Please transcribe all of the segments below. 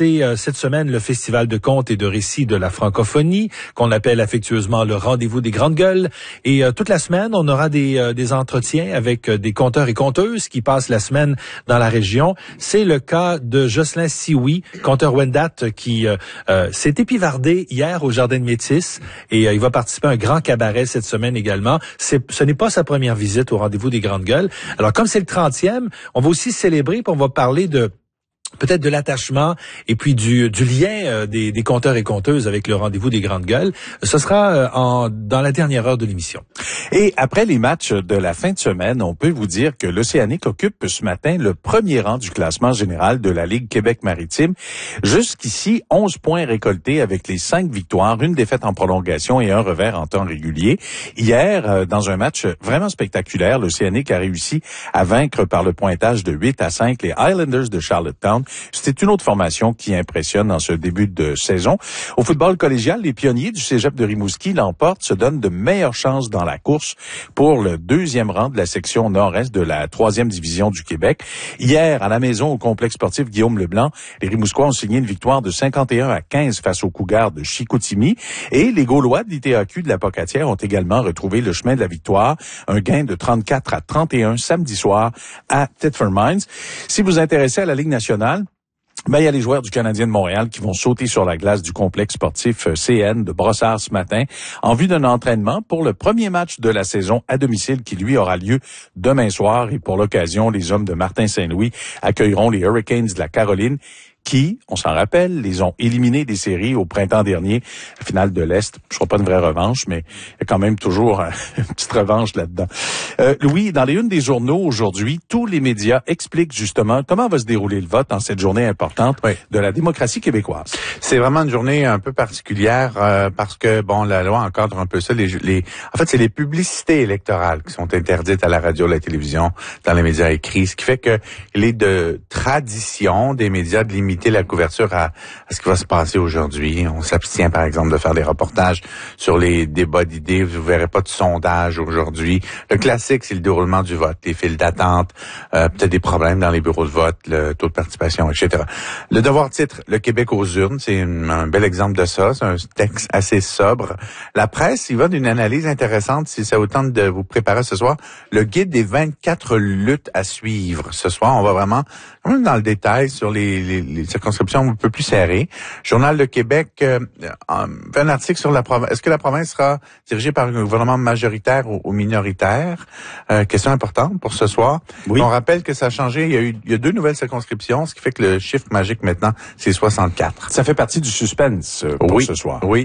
c'est cette semaine le Festival de contes et de récits de la francophonie, qu'on appelle affectueusement le Rendez-vous des grandes gueules. Et toute la semaine, on aura des entretiens avec des conteurs et conteuses qui passent la semaine dans la région. C'est le cas de Jocelyn Sioui, conteur Wendat, qui s'est épivardé hier au Jardin de Métis, et il va participer à un grand cabaret cette semaine également. Ce n'est pas sa première visite au Rendez-vous des grandes gueules. Alors, comme c'est le 30e, on va aussi célébrer, puis on va parler peut-être de l'attachement et puis du lien des conteurs et conteuses avec le Rendez-vous des grandes gueules. Ce sera dans la dernière heure de l'émission. Et après les matchs de la fin de semaine, on peut vous dire que l'Océanique occupe ce matin le premier rang du classement général de la Ligue Québec-Maritime. Jusqu'ici, 11 points récoltés avec les 5 victoires, une défaite en prolongation et un revers en temps régulier. Hier, dans un match vraiment spectaculaire, l'Océanique a réussi à vaincre par le pointage de 8-5 les Highlanders de Charlottetown. C'était une autre formation qui impressionne dans ce début de saison. Au football collégial, les pionniers du Cégep de Rimouski l'emportent, se donnent de meilleures chances dans la course pour le 2e rang de la section nord-est de la 3e division du Québec. Hier, à la maison au complexe sportif Guillaume Leblanc, les Rimouskois ont signé une victoire de 51-15 face aux Cougars de Chicoutimi. Et les Gaulois de l'ITAQ de la Pocatière ont également retrouvé le chemin de la victoire. Un gain de 34-31 samedi soir à Thetford Mines. Si vous vous intéressez à la Ligue nationale, il y a les joueurs du Canadien de Montréal qui vont sauter sur la glace du complexe sportif CN de Brossard ce matin en vue d'un entraînement pour le premier match de la saison à domicile qui, lui, aura lieu demain soir. Et pour l'occasion, les hommes de Martin Saint-Louis accueilleront les Hurricanes de la Caroline qui, on s'en rappelle, les ont éliminés des séries au printemps dernier, la finale de l'Est. Ce sera pas une vraie revanche, mais il y a quand même toujours une petite revanche là-dedans. Louis, dans les unes des journaux aujourd'hui, tous les médias expliquent justement comment va se dérouler le vote en cette journée importante de la démocratie québécoise. C'est vraiment une journée un peu particulière parce que, la loi encadre un peu ça. En fait, c'est les publicités électorales qui sont interdites à la radio, la télévision, dans les médias écrits, ce qui fait que il est de tradition des médias de limiter la couverture à ce qui va se passer aujourd'hui. On s'abstient, par exemple, de faire des reportages sur les débats d'idées. Vous verrez pas de sondage aujourd'hui. Le classique, c'est le déroulement du vote, les files d'attente, peut-être des problèmes dans les bureaux de vote, le taux de participation, etc. Le devoir titre, le Québec aux urnes, c'est un bel exemple de ça. C'est un texte assez sobre. La presse, il va d'une analyse intéressante, si ça vous tente de vous préparer ce soir, le guide des 24 luttes à suivre. Ce soir, on va vraiment dans le détail sur les circonscriptions un peu plus serrées. Journal de Québec fait un article sur la province. Est-ce que la province sera dirigée par un gouvernement majoritaire ou minoritaire? Question importante pour ce soir. Oui. On rappelle que ça a changé. Il y a 2 nouvelles circonscriptions, ce qui fait que le chiffre magique maintenant, c'est 64. Ça fait partie du suspense pour ce soir. Oui,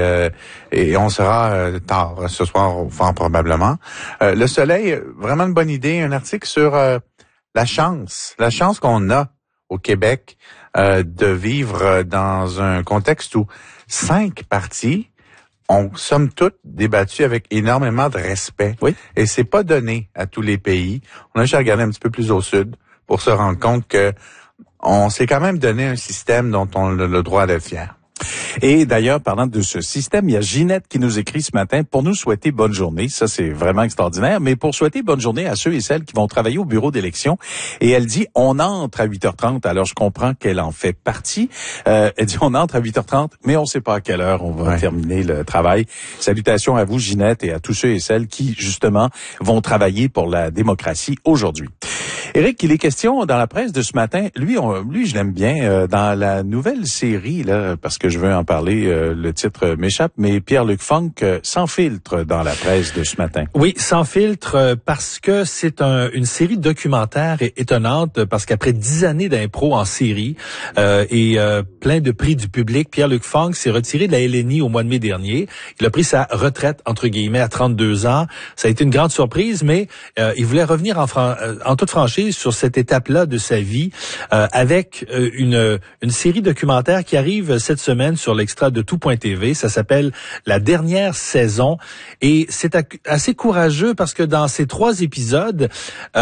et on sera tard ce soir, fort probablement. Le Soleil, vraiment une bonne idée. Un article sur la chance qu'on a au Québec de vivre dans un contexte où 5 partis ont, somme toute, débattu avec énormément de respect. Oui. Et c'est pas donné à tous les pays. On a juste regardé un petit peu plus au sud pour se rendre compte que on s'est quand même donné un système dont on a le droit d'être fier. Et d'ailleurs, parlant de ce système, il y a Ginette qui nous écrit ce matin pour nous souhaiter bonne journée. Ça, c'est vraiment extraordinaire. Mais pour souhaiter bonne journée à ceux et celles qui vont travailler au bureau d'élection. Et elle dit, on entre à 8h30. Alors, je comprends qu'elle en fait partie. Elle dit, on entre à 8h30, mais on ne sait pas à quelle heure on va terminer le travail. Salutations à vous, Ginette, et à tous ceux et celles qui, justement, vont travailler pour la démocratie aujourd'hui. Éric, il est question dans la presse de ce matin, lui je l'aime bien, dans la nouvelle série, là, parce que je veux en parler, le titre m'échappe, mais Pierre-Luc Funk, Sans filtre dans la presse de ce matin. Oui, Sans filtre, parce que c'est une série documentaire étonnante, parce qu'après 10 années d'impro en série et plein de prix du public, Pierre-Luc Funk s'est retiré de la LNI au mois de mai dernier. Il a pris sa retraite, entre guillemets, à 32 ans. Ça a été une grande surprise, mais il voulait revenir en toute franchise sur cette étape-là de sa vie avec une série documentaire qui arrive cette semaine sur l'extra de tout.tv. Ça s'appelle La dernière saison et c'est assez courageux parce que dans ces 3 épisodes,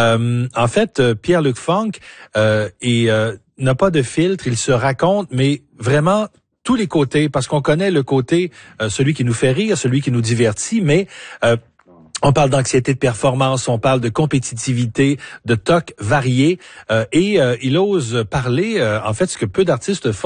en fait, Pierre-Luc Funk n'a pas de filtre, il se raconte, mais vraiment tous les côtés, parce qu'on connaît le côté, celui qui nous fait rire, celui qui nous divertit, mais on parle d'anxiété de performance, on parle de compétitivité, de tocs variés, et il ose parler, en fait, ce que peu d'artistes font.